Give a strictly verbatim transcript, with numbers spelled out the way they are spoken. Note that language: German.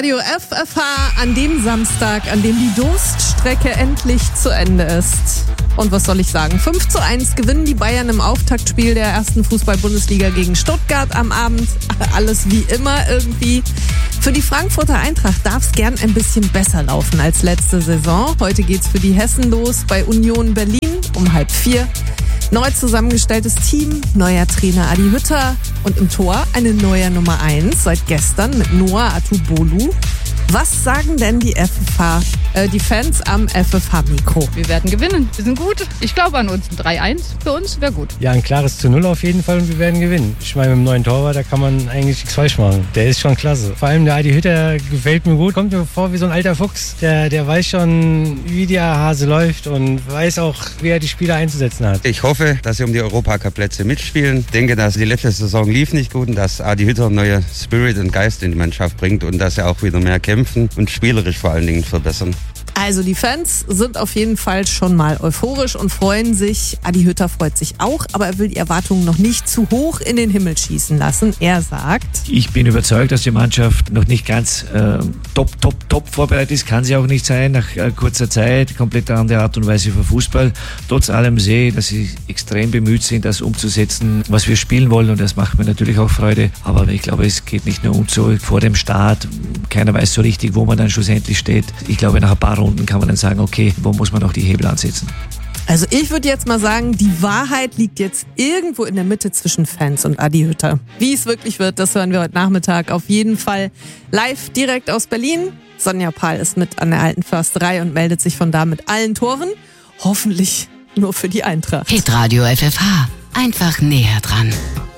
Hitradio F F H an dem Samstag, an dem die Durststrecke endlich zu Ende ist. Und was soll ich sagen? fünf zu eins gewinnen die Bayern im Auftaktspiel der ersten Fußball-Bundesliga gegen Stuttgart am Abend. Alles wie immer irgendwie. Für die Frankfurter Eintracht darf es gern ein bisschen besser laufen als letzte Saison. Heute geht's für die Hessen los bei Union Berlin um halb vier. Neu zusammengestelltes Team, neuer Trainer Adi Hütter und im Tor eine neue Nummer eins seit gestern mit Noah Atubolu. Was sagen denn die F F H, äh, die Fans am F F H-Mikro? Wir werden gewinnen. Wir sind gut. Ich glaube an uns. Ein drei eins für uns wäre gut. Ja, ein klares zu null auf jeden Fall und wir werden gewinnen. Ich meine, mit dem neuen Torwart, da kann man eigentlich nichts falsch machen. Der ist schon klasse. Vor allem der Adi Hütter gefällt mir gut. Kommt mir vor wie so ein alter Fuchs. Der, der weiß schon, wie der Hase läuft und weiß auch, wie er die Spieler einzusetzen hat. Ich hoffe, dass sie um die Europacup-Plätze mitspielen. Ich denke, dass die letzte Saison lief nicht gut und dass Adi Hütter einen neuen Spirit und Geist in die Mannschaft bringt und dass er auch wieder mehr kämpfen und spielerisch vor allen Dingen verbessern. Also die Fans sind auf jeden Fall schon mal euphorisch und freuen sich. Adi Hütter freut sich auch, aber er will die Erwartungen noch nicht zu hoch in den Himmel schießen lassen. Er sagt: Ich bin überzeugt, dass die Mannschaft noch nicht ganz äh, top, top, top vorbereitet ist. Kann sie auch nicht sein nach äh, kurzer Zeit. Komplett andere Art und Weise für Fußball. Trotz allem sehe ich, dass sie extrem bemüht sind, das umzusetzen, was wir spielen wollen. Und das macht mir natürlich auch Freude. Aber ich glaube, es geht nicht nur um so vor dem Start. Keiner weiß so richtig, wo man dann schlussendlich steht. Ich glaube, nach ein paar Runden kann man dann sagen, okay, wo muss man noch die Hebel ansetzen? Also ich würde jetzt mal sagen, die Wahrheit liegt jetzt irgendwo in der Mitte zwischen Fans und Adi Hütter. Wie es wirklich wird, das hören wir heute Nachmittag auf jeden Fall live direkt aus Berlin. Sonja Pahl ist mit an der Alten Försterei und meldet sich von da mit allen Toren. Hoffentlich nur für die Eintracht. Hitradio F F H. Einfach näher dran.